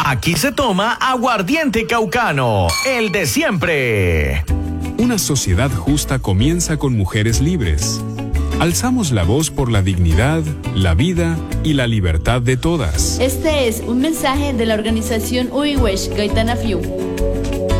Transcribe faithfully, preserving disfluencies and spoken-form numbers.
Aquí se toma aguardiente caucano, el de siempre. Una sociedad justa comienza con mujeres libres. Alzamos la voz por la dignidad, la vida y la libertad de todas. Este es un mensaje de la organización Uiwesh Gaitana Fiu.